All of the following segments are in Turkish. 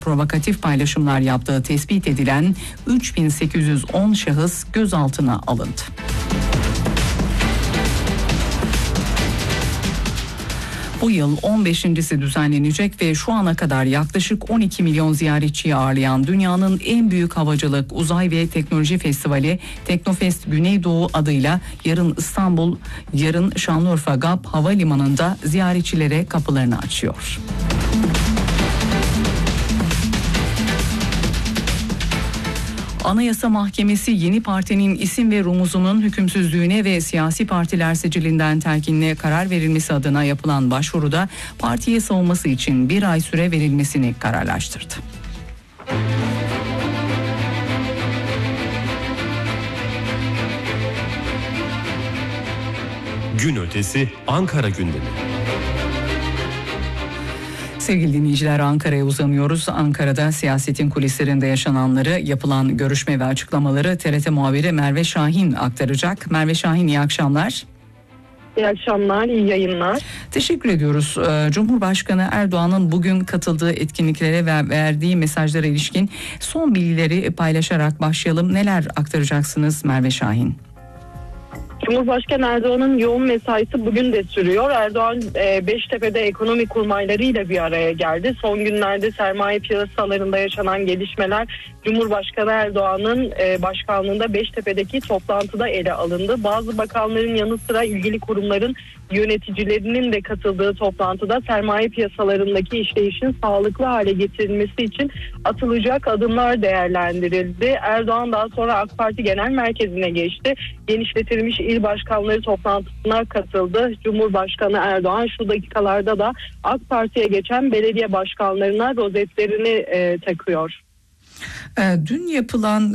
provokatif paylaşımlar yaptığı tespit edilen 3810 şahıs gözaltına alındı. Bu yıl 15.si düzenlenecek ve şu ana kadar yaklaşık 12 milyon ziyaretçiyi ağırlayan dünyanın en büyük havacılık, uzay ve teknoloji festivali Teknofest Güneydoğu adıyla yarın İstanbul, yarın Şanlıurfa GAP Havalimanı'nda ziyaretçilere kapılarını açıyor. Anayasa Mahkemesi yeni partinin isim ve rumuzunun hükümsüzlüğüne ve siyasi partiler sicilinden terkinine karar verilmesi adına yapılan başvuruda partiye savunması için bir ay süre verilmesini kararlaştırdı. Gün ötesi Ankara gündemi. Sevgili dinleyiciler, Ankara'ya uzanıyoruz. Ankara'da siyasetin kulislerinde yaşananları, yapılan görüşme ve açıklamaları TRT muhabiri Merve Şahin aktaracak. Merve Şahin, iyi akşamlar. İyi akşamlar, iyi yayınlar. Teşekkür ediyoruz. Cumhurbaşkanı Erdoğan'ın bugün katıldığı etkinliklere ve verdiği mesajlara ilişkin son bilgileri paylaşarak başlayalım. Neler aktaracaksınız Merve Şahin? Cumhurbaşkanı Erdoğan'ın yoğun mesaisi bugün de sürüyor. Erdoğan Beştepe'de ekonomi kurmaylarıyla bir araya geldi. Son günlerde sermaye piyasalarında yaşanan gelişmeler Cumhurbaşkanı Erdoğan'ın başkanlığında Beştepe'deki toplantıda ele alındı. Bazı bakanların yanı sıra ilgili kurumların yöneticilerinin de katıldığı toplantıda sermaye piyasalarındaki işleyişin sağlıklı hale getirilmesi için atılacak adımlar değerlendirildi. Erdoğan daha sonra AK Parti Genel Merkezi'ne geçti. Genişletilmiş il başkanları toplantısına katıldı. Cumhurbaşkanı Erdoğan şu dakikalarda da AK Parti'ye geçen belediye başkanlarına rozetlerini takıyor. Dün yapılan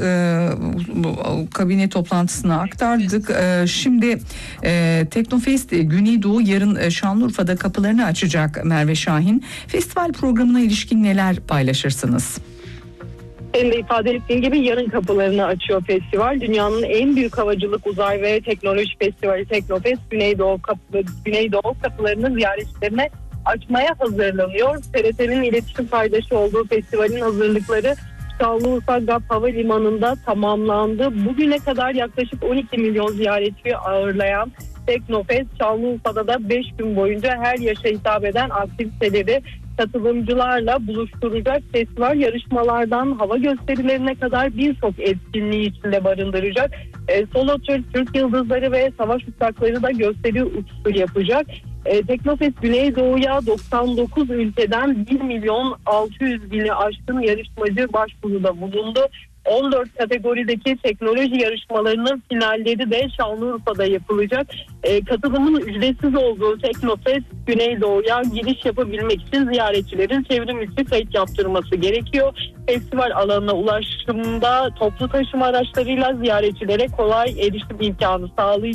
kabine toplantısına aktardık. Şimdi Teknofest Güneydoğu yarın Şanlıurfa'da kapılarını açacak Merve Şahin. Festival programına ilişkin neler paylaşırsınız? Senin de ifade ettiğin gibi yarın kapılarını açıyor festival. Dünyanın en büyük havacılık, uzay ve teknoloji festivali Teknofest Güneydoğu kapılarını ziyaretçilerine açmaya hazırlanıyor. TRT'nin iletişim paydaşı olduğu festivalin hazırlıkları Şanlıurfa GAP Havalimanı'nda tamamlandı. Bugüne kadar yaklaşık 12 milyon ziyaretçiyi ağırlayan Teknofest Şanlıurfa'da da 5 gün boyunca her yaşa hitap eden aktiviteleri katılımcılarla buluşturacak. Festival yarışmalardan hava gösterilerine kadar birçok etkinliği içinde barındıracak. Solo Türk Yıldızları ve savaş uçakları da gösteri uçuşu yapacak. Teknofest Güneydoğu'ya 99 ülkeden 1 milyon 600 bini aşkın yarışmacı başvuruda bulundu. 14 kategorideki teknoloji yarışmalarının finalleri de Şanlıurfa'da yapılacak. Katılımın ücretsiz olduğu Teknofest Güneydoğu'ya giriş yapabilmek için ziyaretçilerin çevrim içi kayıt yaptırması gerekiyor. Festival alanına ulaşımda toplu taşıma araçlarıyla ziyaretçilere kolay erişim imkanı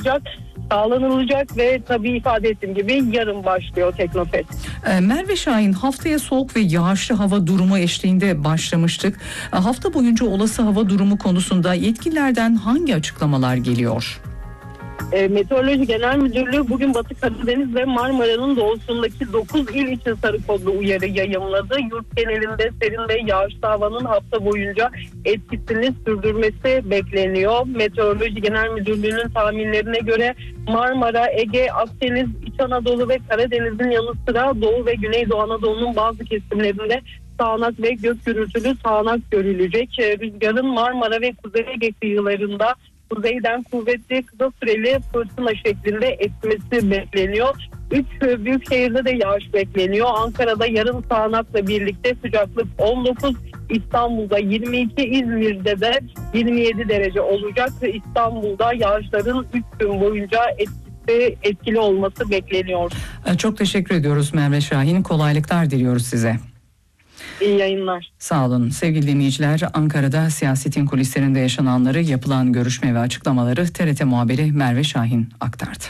sağlanılacak ve tabii ifade ettiğim gibi yarın başlıyor Teknofest. Merve Şahin, haftaya soğuk ve yağışlı hava durumu eşliğinde başlamıştık. Hafta boyunca olası hava durumu konusunda yetkililerden hangi açıklamalar geliyor? Meteoroloji Genel Müdürlüğü bugün Batı Karadeniz ve Marmara'nın doğusundaki 9 il için sarı kodlu uyarı yayımladı. Yurt genelinde serin ve yağışlı havanın hafta boyunca etkisini sürdürmesi bekleniyor. Meteoroloji Genel Müdürlüğü'nün tahminlerine göre Marmara, Ege, Akdeniz, İç Anadolu ve Karadeniz'in yanı sıra Doğu ve Güneydoğu Anadolu'nun bazı kesimlerinde sağanak ve gök gürültülü sağanak görülecek. Rüzgarın Marmara ve Kuzey Ege kıyılarında kuzeyden kuvvetli kısa süreli fırtına şeklinde esmesi bekleniyor. 3 büyük şehirde de yağış bekleniyor. Ankara'da yarın sağanakla birlikte sıcaklık 19, İstanbul'da 22, İzmir'de de 27 derece olacak. İstanbul'da yağışların 3 gün boyunca etkili olması bekleniyor. Çok teşekkür ediyoruz Merve Şahin. Kolaylıklar diliyoruz size. İyi yayınlar. Sağ olun. Sevgili dinleyiciler, Ankara'da siyasetin kulislerinde yaşananları, yapılan görüşme ve açıklamaları TRT muhabiri Merve Şahin aktardı.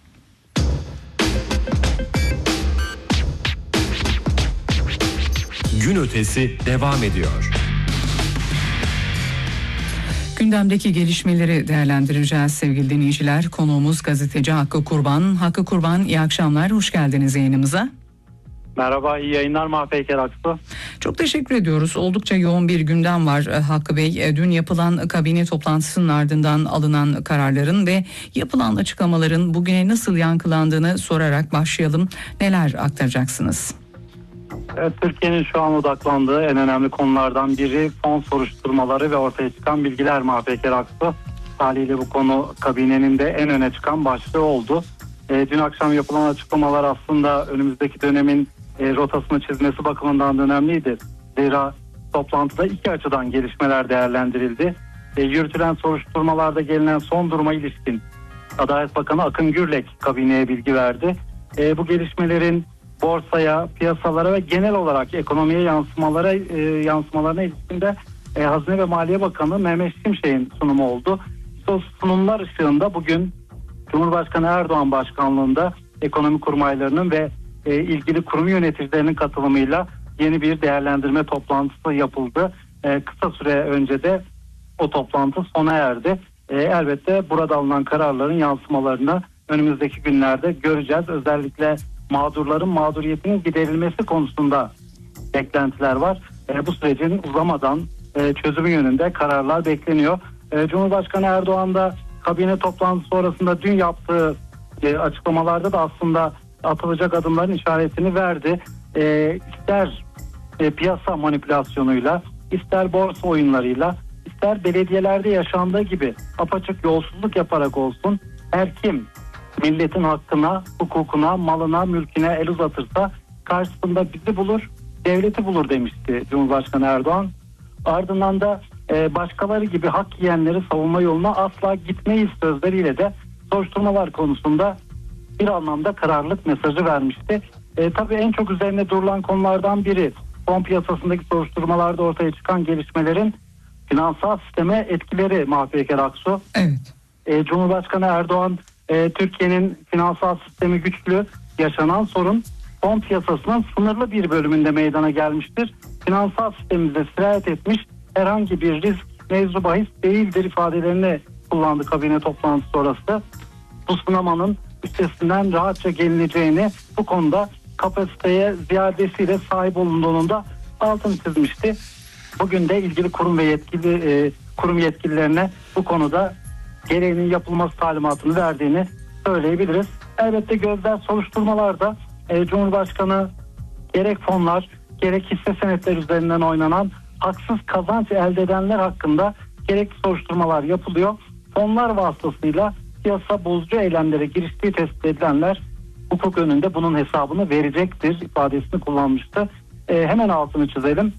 Gün ötesi devam ediyor. Gündemdeki gelişmeleri değerlendireceğiz sevgili dinleyiciler. Konuğumuz gazeteci Hakkı Kurban. Hakkı Kurban, iyi akşamlar. Hoş geldiniz yayınımıza. Merhaba, iyi yayınlar Mahpeyker Aksu. Çok teşekkür ediyoruz. Oldukça yoğun bir gündem var Hakkı Bey. Dün yapılan kabine toplantısının ardından alınan kararların ve yapılan açıklamaların bugüne nasıl yankılandığını sorarak başlayalım. Neler aktaracaksınız? Evet, Türkiye'nin şu an odaklandığı en önemli konulardan biri fon soruşturmaları ve ortaya çıkan bilgiler Mahpeyker Aksu. Haliyle bu konu kabinenin de en öne çıkan başlığı oldu. Dün akşam yapılan açıklamalar aslında önümüzdeki dönemin rotasını çizmesi bakımından da önemliydi. Zira toplantıda iki açıdan gelişmeler değerlendirildi. Yürütülen soruşturmalarda gelinen son duruma ilişkin Adalet Bakanı Akın Gürlek kabineye bilgi verdi. Bu gelişmelerin borsaya, piyasalara ve genel olarak ekonomiye yansımalarına ilişkin de Hazine ve Maliye Bakanı Mehmet Şimşek'in sunumu oldu. O sunumlar ışığında bugün Cumhurbaşkanı Erdoğan başkanlığında ekonomi kurmaylarının ve ilgili kurum yöneticilerinin katılımıyla yeni bir değerlendirme toplantısı yapıldı. Kısa süre önce de o toplantı sona erdi. Elbette burada alınan kararların yansımalarını önümüzdeki günlerde göreceğiz. Özellikle mağdurların mağduriyetinin giderilmesi konusunda beklentiler var. Bu sürecin uzamadan çözümü yönünde kararlar bekleniyor. Cumhurbaşkanı Erdoğan da kabine toplantısı sonrasında dün yaptığı açıklamalarda da aslında atılacak adımların işaretini verdi. İster piyasa manipülasyonuyla, ister borsa oyunlarıyla, ister belediyelerde yaşandığı gibi apaçık yolsuzluk yaparak olsun, her kim milletin hakkına, hukukuna, malına, mülküne el uzatırsa karşısında bizi bulur, devleti bulur demişti Cumhurbaşkanı Erdoğan. Ardından da başkaları gibi hak yiyenleri savunma yoluna asla gitmeyiz sözleriyle de soruşturmalar konusunda bir anlamda kararlılık mesajı vermişti. Tabii en çok üzerine durulan konulardan biri fon piyasasındaki soruşturmalarda ortaya çıkan gelişmelerin finansal sisteme etkileri Mahpeyker Aksu. Evet. Cumhurbaşkanı Erdoğan Türkiye'nin finansal sistemi güçlü, yaşanan sorun fon piyasasının sınırlı bir bölümünde meydana gelmiştir. Finansal sistemimize sirayet etmiş herhangi bir risk mevzu bahis değildir ifadelerini kullandı kabine toplantısı sonrası. Bu sınamanın üstesinden rahatça gelineceğini, bu konuda kapasiteye ziyadesiyle sahip olunduğunun da altını çizmişti. Bugün de ilgili kurum ve kurum yetkililerine bu konuda gereğinin yapılması talimatını verdiğini söyleyebiliriz. Elbette gözler soruşturmalarda Cumhurbaşkanı gerek fonlar gerek hisse senetleri üzerinden oynanan haksız kazanç elde edenler hakkında gerekli soruşturmalar yapılıyor. Fonlar vasıtasıyla piyasa bozucu eylemlere giriştiği tespit edilenler hukuk önünde bunun hesabını verecektir ifadesini kullanmıştı. Hemen altını çizelim.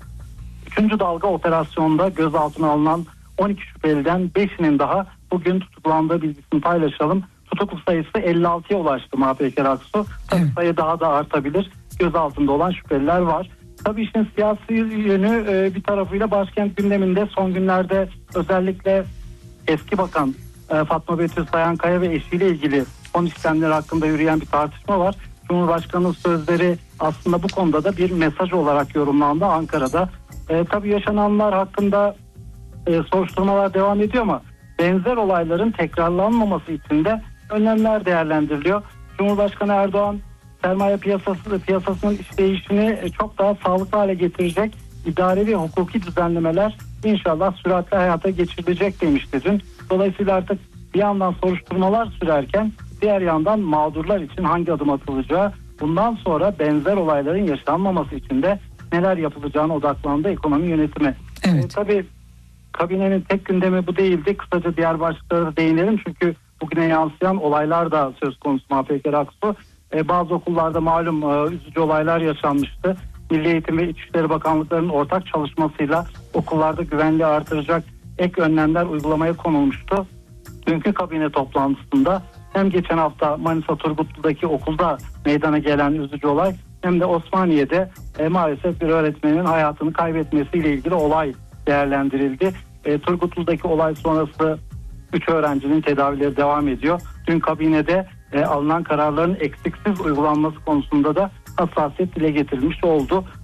3. dalga operasyonda gözaltına alınan 12 şüpheliden 5'inin daha bugün tutuklandığı bilgisini paylaşalım. Tutuklu sayısı 56'ya ulaştı Mahpeyker Aksu. Tabii sayı daha da artabilir. Gözaltında olan şüpheliler var. Tabii işin siyasi yönü bir tarafıyla başkent gündeminde son günlerde özellikle eski bakan Fatma Betül Sayankaya ve eşiyle ilgili fon işlemleri hakkında yürüyen bir tartışma var. Cumhurbaşkanı'nın sözleri aslında bu konuda da bir mesaj olarak yorumlandı Ankara'da. Tabii yaşananlar hakkında soruşturmalar devam ediyor ama benzer olayların tekrarlanmaması için de önlemler değerlendiriliyor. Cumhurbaşkanı Erdoğan sermaye piyasasının işleyişini çok daha sağlıklı hale getirecek idari ve hukuki düzenlemeler inşallah süratle hayata geçirilecek demişti dün. Dolayısıyla artık bir yandan soruşturmalar sürerken diğer yandan mağdurlar için hangi adım atılacağı, bundan sonra benzer olayların yaşanmaması için de neler yapılacağına odaklandı ekonomi yönetimi. Evet. Tabii kabinenin tek gündemi bu değildi. Kısaca diğer başlıklara da değinelim çünkü bugüne yansıyan olaylar da söz konusu Mahpeyker Aksu. Bazı okullarda malum üzücü olaylar yaşanmıştı. Milli Eğitim ve İçişleri Bakanlıklarının ortak çalışmasıyla okullarda güvenliği artıracak ek önlemler uygulamaya konulmuştu. Dünkü kabine toplantısında hem geçen hafta Manisa Turgutlu'daki okulda meydana gelen üzücü olay hem de Osmaniye'de maalesef bir öğretmenin hayatını kaybetmesiyle ilgili olay değerlendirildi. Turgutlu'daki olay sonrası 3 öğrencinin tedavileri devam ediyor. Dün kabinede alınan kararların eksiksiz uygulanması konusunda da hassasiyet dile getirilmiş oldu.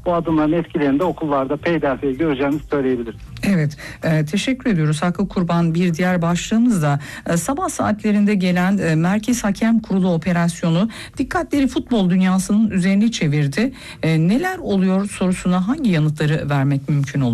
bu adımların etkilerini de okullarda peyderpey göreceğimizi söyleyebiliriz. Evet, teşekkür ediyoruz Hakkı Kurban. Bir diğer başlığımız da sabah saatlerinde gelen Merkez Hakem Kurulu operasyonu dikkatleri futbol dünyasının üzerine çevirdi. Neler oluyor sorusuna hangi yanıtları vermek mümkün olur?